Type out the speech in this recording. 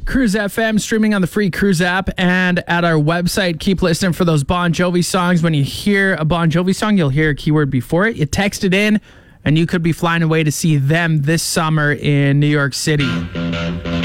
Cruise FM, streaming on the free Cruise app and at our website. Keep listening for those Bon Jovi songs. When you hear a Bon Jovi song, you'll hear a keyword before it. You text it in, and you could be flying away to see them this summer in New York City.